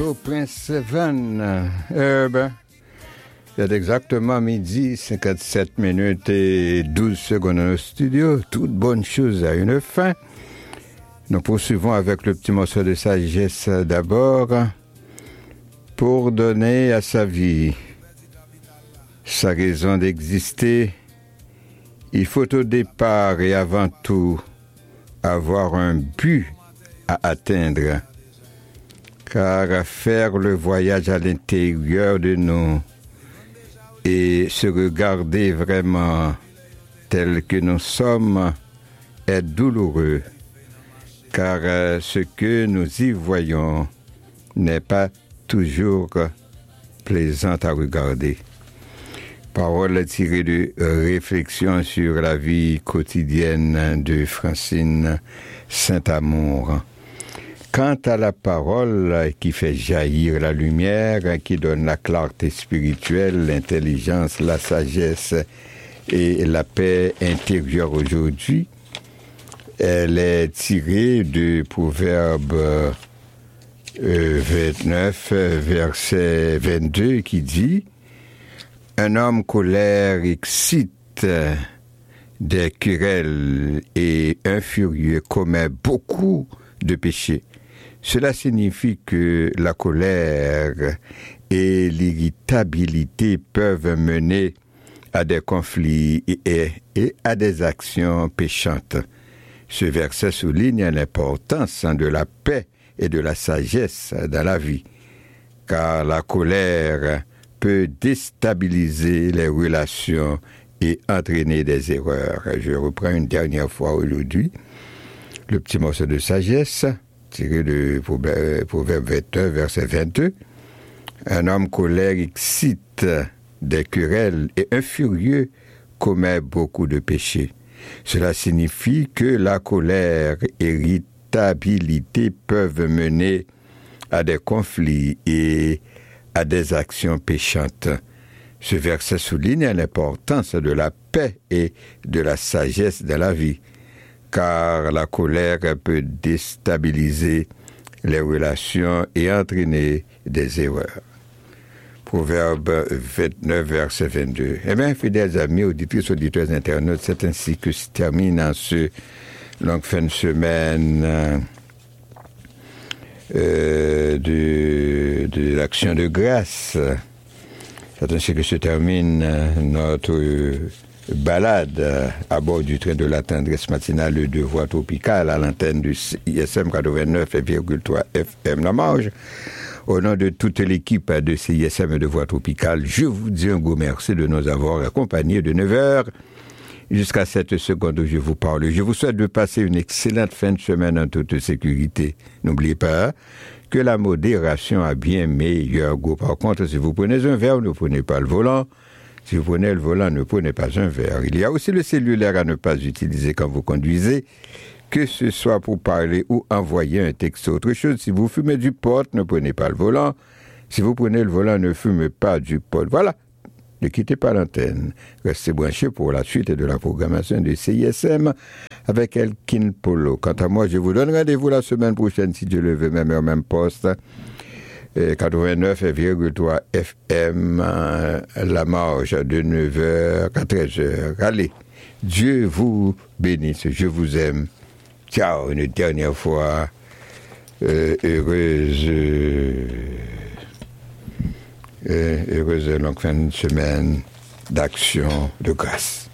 Au Prince Van Herb, c'est exactement midi, 57 minutes et 12 secondes dans le studio. Toute bonne chose a une fin. Nous poursuivons avec le petit morceau de sagesse d'abord. Pour donner à sa vie sa raison d'exister, il faut au départ et avant tout avoir un but à atteindre. Car faire le voyage à l'intérieur de nous et se regarder vraiment tel que nous sommes est douloureux, car ce que nous y voyons n'est pas toujours plaisant à regarder. Parole tirée de réflexion sur la vie quotidienne de Francine Saint-Amour. Quant à la parole qui fait jaillir la lumière, qui donne la clarté spirituelle, l'intelligence, la sagesse et la paix intérieure aujourd'hui, elle est tirée du Proverbe 29, verset 22, qui dit « Un homme colère excite des querelles et un furieux commet beaucoup de péchés. » Cela signifie que la colère et l'irritabilité peuvent mener à des conflits et à des actions péchantes. Ce verset souligne l'importance de la paix et de la sagesse dans la vie, car la colère peut déstabiliser les relations et entraîner des erreurs. Je reprends une dernière fois aujourd'hui le petit morceau de sagesse tiré de Proverbe 21, verset 22. Un homme colère excite des querelles et un furieux commet beaucoup de péchés. Cela signifie que la colère et l'irritabilité peuvent mener à des conflits et à des actions péchantes. Ce verset souligne l'importance de la paix et de la sagesse dans la vie, car la colère peut déstabiliser les relations et entraîner des erreurs. Proverbe 29, verset 22. Eh bien, fidèles amis, auditrices, auditeurs, internautes, c'est ainsi que se termine en ce longue fin de semaine de l'action de grâce. C'est ainsi que se termine notre balade à bord du train de la tendresse matinale de Voix Tropicale à l'antenne du CISM 89,3 FM La Marge. Au nom de toute l'équipe de CISM de Voix Tropicale, je vous dis un gros merci de nous avoir accompagnés de 9h jusqu'à cette seconde où je vous parle. Je vous souhaite de passer une excellente fin de semaine en toute sécurité. N'oubliez pas que la modération a bien meilleur goût. Par contre, si vous prenez un verre, ne prenez pas le volant. Si vous prenez le volant, ne prenez pas un verre. Il y a aussi le cellulaire à ne pas utiliser quand vous conduisez, que ce soit pour parler ou envoyer un texte. Autre chose, si vous fumez du pot, ne prenez pas le volant. Si vous prenez le volant, ne fumez pas du pot. Voilà, ne quittez pas l'antenne. Restez branchés pour la suite de la programmation de CISM avec Elkin Polo. Quant à moi, je vous donne rendez-vous la semaine prochaine, si Dieu le veut, même heure, même poste. 89,3 FM, La Marge, de 9h à 13h. Allez, Dieu vous bénisse, je vous aime. Ciao, une dernière fois, heureuse longue fin de semaine d'action de grâce.